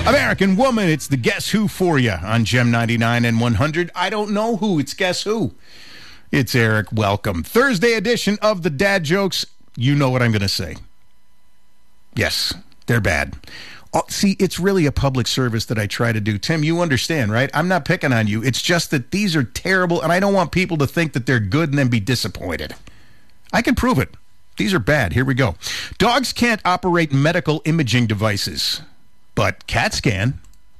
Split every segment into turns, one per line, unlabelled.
American Woman, it's the Guess Who for you on Gem 99 and 100. I don't know who, it's Guess Who. It's Eric, welcome. Thursday edition of the Dad Jokes. You know what I'm going to say. Yes, they're bad. Oh, see, it's really a public service that I try to do. Tim, you understand, right? I'm not picking on you. It's just that these are terrible, and I don't want people to think that they're good and then be disappointed. I can prove it. These are bad. Here we go. Dogs can't operate medical imaging devices, but cats can.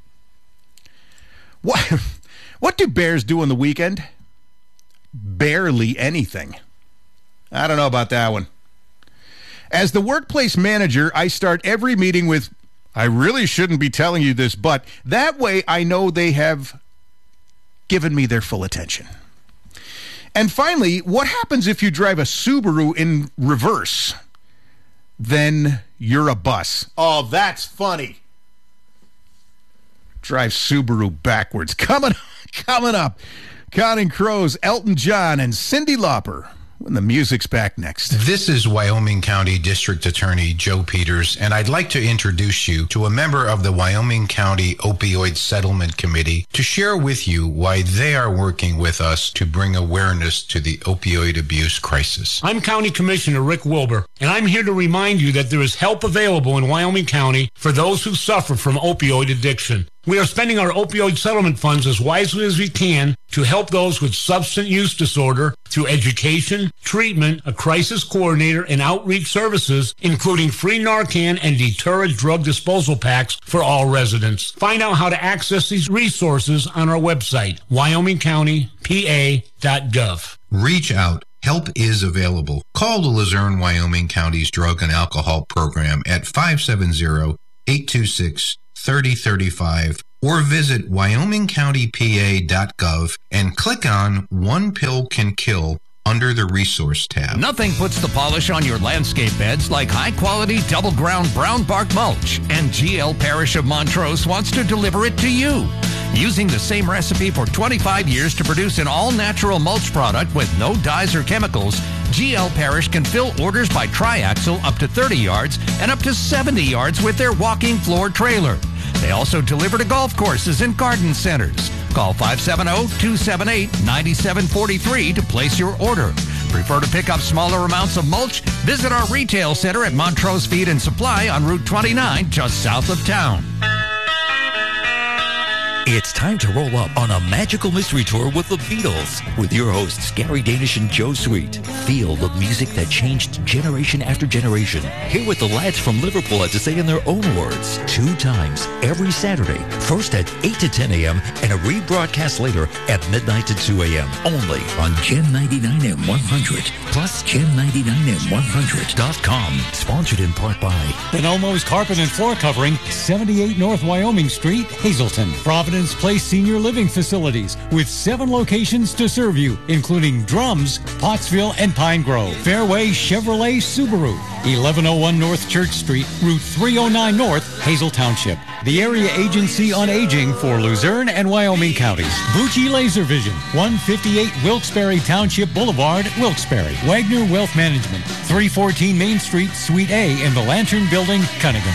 What do bears do on the weekend? Barely anything. I don't know about that one. As the workplace manager, I start every meeting with, I really shouldn't be telling you this, but that way I know they have given me their full attention. And finally, what happens if you drive a Subaru in reverse? Then you're a bus. Oh, that's funny. Drive Subaru backwards. Coming up, Counting Crows, Elton John, and Cyndi Lauper. When the music's back next.
This is Wyoming County District Attorney Joe Peters, and I'd like to introduce you to a member of the Wyoming County Opioid Settlement Committee to share with you why they are working with us to bring awareness to the opioid abuse crisis.
I'm County Commissioner Rick Wilbur, and I'm here to remind you that there is help available in Wyoming County for those who suffer from opioid addiction. We are spending our opioid settlement funds as wisely as we can to help those with substance use disorder through education, treatment, a crisis coordinator, and outreach services, including free Narcan and Deterra drug disposal packs for all residents. Find out how to access these resources on our website, wyomingcountypa.gov.
Reach out. Help is available. Call the Luzerne, Wyoming County's Drug and Alcohol Program at 570-826-3035 or visit wyomingcountypa.gov and click on One Pill Can Kill under the Resource tab.
Nothing puts the polish on your landscape beds like high-quality double-ground brown bark mulch, and GL Parish of Montrose wants to deliver it to you. Using the same recipe for 25 years to produce an all-natural mulch product with no dyes or chemicals, GL Parish can fill orders by triaxle up to 30 yards and up to 70 yards with their walking floor trailer. They also deliver to golf courses and garden centers. Call 570-278-9743 to place your order. Prefer to pick up smaller amounts of mulch? Visit our retail center at Montrose Feed and Supply on Route 29, just south of town.
It's time to roll up on a magical mystery tour with the Beatles with your hosts Gary Danish and Joe Sweet. Feel the music that changed generation after generation. Hear what the lads from Liverpool had to say in their own words. 2 times every Saturday, first at 8 to 10 a.m. and a rebroadcast later at midnight to 2 a.m. Only on Gem 99 and 100 plus Gem99and100.com. Sponsored in part by
Bonomo's Carpet and Floor Covering, 78 North Wyoming Street, Hazelton. Providence Place Senior Living Facilities with 7 locations to serve you, including Drums, Pottsville, and Pine Grove. Fairway Chevrolet Subaru, 1101 North Church Street, Route 309 North, Hazel Township. The Area Agency on Aging for Luzerne and Wyoming counties. Bucci Laser Vision, 158 Wilkes-Barre Township Boulevard, Wilkes-Barre. Wagner Wealth Management, 314 Main Street, Suite A in the Lantern Building, Cunningham.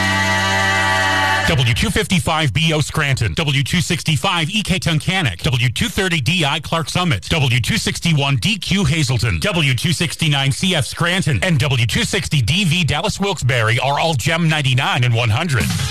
W255BO Scranton, W265 EK Tunkhannock, W230DI Clark Summit, W261DQ Hazelton, W269CF Scranton, and W260DV Dallas Wilkes-Barre are all Gem 99 and 100.